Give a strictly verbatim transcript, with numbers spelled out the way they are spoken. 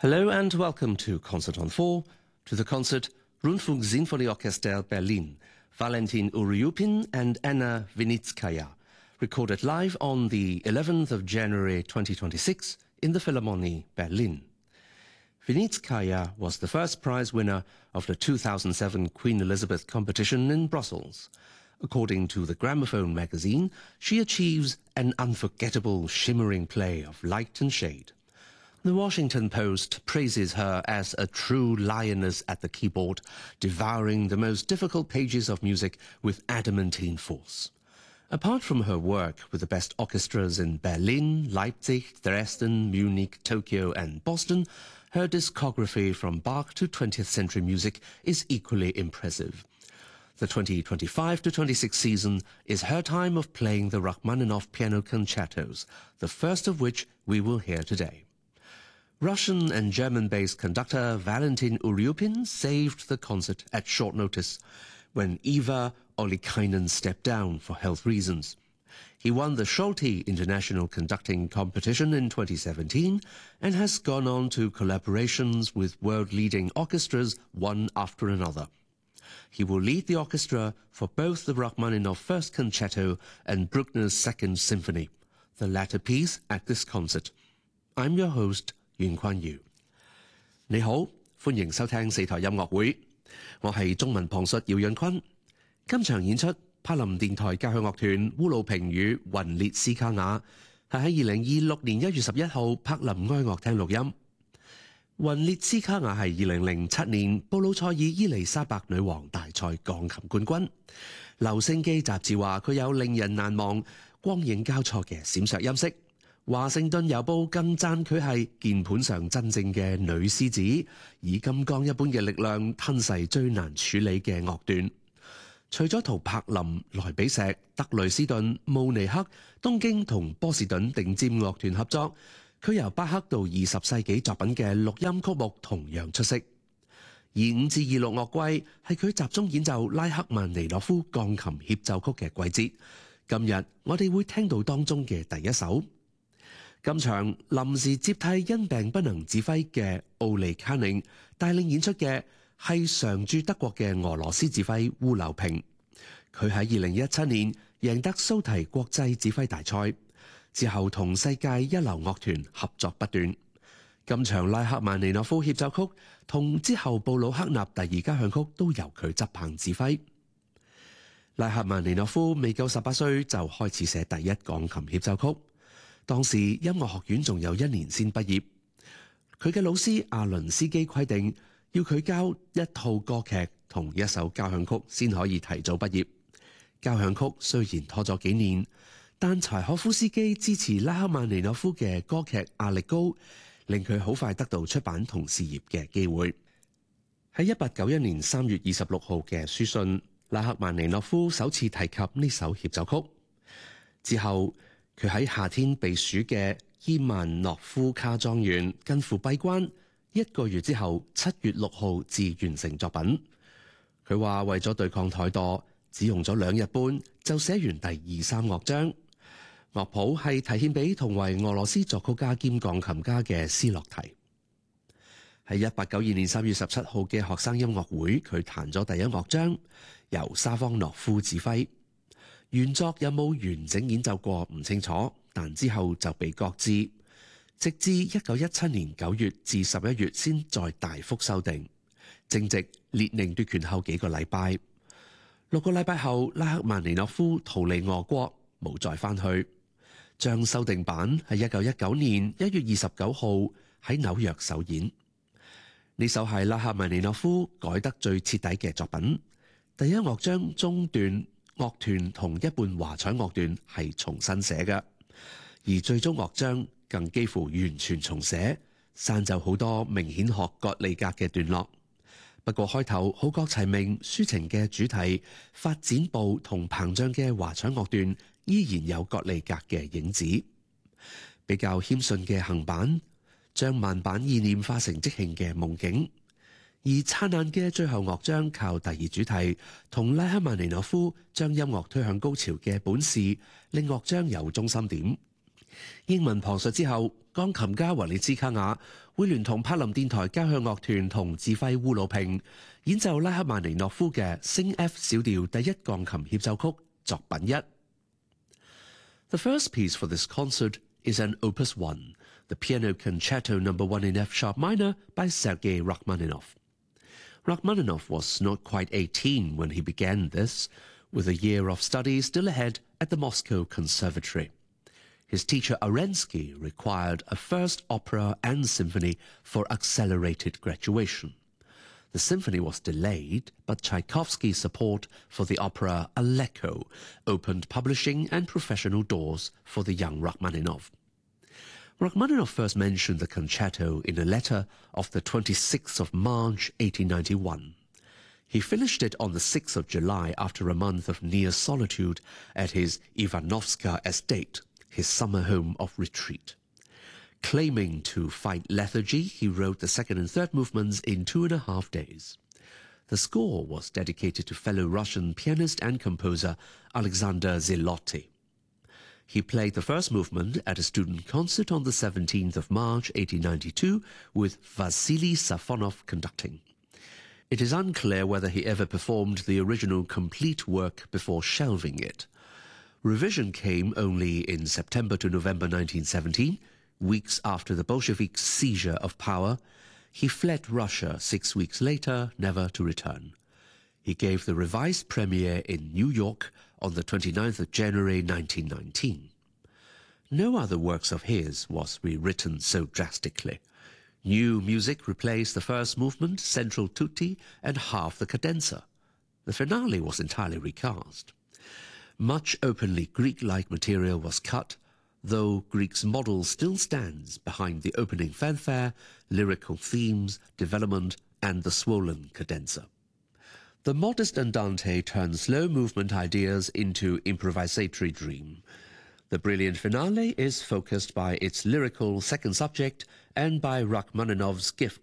Hello and welcome to Concert on four, to the concert Rundfunk Sinfonieorchester Berlin, Valentin Uryupin and Anna Vinitskaya, recorded live on the eleventh of January twenty twenty-six in the Philharmonie, Berlin. Vinitskaya was the first prize winner of the two thousand seven Queen Elizabeth competition in Brussels. According to the Gramophone magazine, she achieves an unforgettable shimmering play of light and shade. The Washington Post praises her as a true lioness at the keyboard, devouring the most difficult pages of music with adamantine force. Apart from her work with the best orchestras in Berlin, Leipzig, Dresden, Munich, Tokyo and Boston, her discography from Bach to twentieth century music is equally impressive. The twenty twenty-five to twenty-six season is her time of playing the Rachmaninoff piano concertos, the first of which we will hear today. Russian and German-based conductor Valentin Uryupin saved the concert at short notice when Iva Ollikainen stepped down for health reasons. He won the Schulte International Conducting Competition in twenty seventeen and has gone on to collaborations with world-leading orchestras one after another. He will lead the orchestra for both the Rachmaninoff First Concerto and Bruckner's Second Symphony, the latter piece at this concert. I'm your host, 袁坤耀。你好，歡迎收聽四台音樂會，我係中文旁述姚潤坤。今場演出柏林電台交響樂團烏魯平與雲列斯卡雅係喺二零二六年一月十一號柏林哀樂廳錄音。雲列斯卡雅係二零零七年布魯塞爾伊麗莎白女王大賽鋼琴冠軍。留聲機雜誌話佢有令人難忘、光影交錯嘅閃爍音色。華盛頓郵報更讚佢係鍵盤上真正嘅女獅子，以金剛一般嘅力量吞噬最難處理嘅樂段。除咗同柏林、萊比錫、德累斯頓、慕尼黑、東京同波士頓頂尖樂團合作，佢由巴克到二十世紀作品嘅錄音曲目同樣出色。而五至二六樂季係佢集中演奏拉赫曼尼諾夫鋼琴協奏曲嘅季節。今日我哋會聽到當中嘅第一首。今場臨時接替因病不能指揮嘅奧利卡寧帶領演出嘅係常駐德國嘅俄羅斯指揮烏柳平。佢喺二零一七年贏得蘇提國際指揮大賽，之後同世界一流樂團合作不斷。今場拉赫曼尼諾夫協奏曲同之後布魯克納第二交響曲都由佢執棒指揮。拉赫曼尼諾夫未夠十八歲就開始寫第一鋼琴協奏曲。當時音樂學院仲有一年先畢業，佢嘅老師阿倫斯基規定要佢交一套歌劇同一首交響曲先可以提早畢業。交響曲雖然拖咗幾年，但柴可夫斯基支持拉赫曼尼諾夫嘅歌劇壓力高，令佢好快得到出版同事業嘅機會。喺一八九一年三月二十六號嘅書信，拉赫曼尼諾夫首次提及呢首協奏曲。之後佢喺夏天避暑嘅伊萬諾夫卡莊園近乎閉關，一個月之後七月六號至完成作品。佢話為咗對抗怠惰，只用咗兩日半就寫完第二三樂章。樂譜係題獻俾同為俄羅斯作曲家兼鋼琴家嘅斯洛提。喺一八九二年三月十七號嘅學生音樂會，佢彈咗第一樂章，由沙方諾夫指揮。原作有冇完整演奏過唔清楚，但之後就被擱置，直至一九一七年九月至十一月先再大幅修訂，正值列寧奪權後幾個禮拜。六個禮拜後，拉赫曼尼諾夫逃離俄國，冇再返去。將修訂版喺一九一九年一月二十九號喺紐約首演。呢首係拉赫曼尼諾夫改得最徹底嘅作品。第一樂章中段，樂團同一半華彩樂段係重新寫嘅，而最終樂章更幾乎完全重寫，刪走好多明顯學葛利格嘅段落。不過開頭好覺齊明，抒情嘅主題、發展部同膨脹嘅華彩樂段依然有葛利格嘅影子。比較謙遜嘅行板將慢板意念化成即興嘅夢境。而燦爛嘅最後樂章靠第二主題同拉赫曼尼諾夫將音樂推向高潮嘅本事，令樂章有中心點。 英文旁述之後，鋼琴家維列茲卡雅會聯同柏林電台交響樂團同指揮烏魯平演奏拉赫曼尼諾夫嘅升 F 小調第一鋼琴協奏曲作品一。The first piece for this concert is an Opus one, the Piano Concerto Number one in F sharp minor by Sergei Rachmaninoff. Rachmaninoff was not quite eighteen when he began this, with a year of study still ahead at the Moscow Conservatory. His teacher Arensky required a first opera and symphony for accelerated graduation. The symphony was delayed, but Tchaikovsky's support for the opera Aleko opened publishing and professional doors for the young Rachmaninoff. Rachmaninoff first mentioned the concerto in a letter of the twenty-sixth of March, eighteen ninety-one. He finished it on the sixth of July after a month of near solitude at his Ivanovska estate, his summer home of retreat. Claiming to fight lethargy, he wrote the second and third movements in two and a half days. The score was dedicated to fellow Russian pianist and composer Alexander Zeloty. He played the first movement at a student concert on the seventeenth of March, eighteen ninety-two, with Vasily Safonov conducting. It is unclear whether he ever performed the original complete work before shelving it. Revision came only in September to November nineteen seventeen, weeks after the Bolsheviks' seizure of power. He fled Russia six weeks later, never to return. He gave the revised premiere in New York on the twenty-ninth of January nineteen nineteen. No other works of his was rewritten so drastically. New music replaced the first movement, central tutti, and half the cadenza. The finale was entirely recast. Much openly Greek-like material was cut, though Grieg's model still stands behind the opening fanfare, lyrical themes, development, and the swollen cadenza. The modest andante turns slow movement ideas into improvisatory dream. The brilliant finale is focused by its lyrical second subject and by Rachmaninoff's gift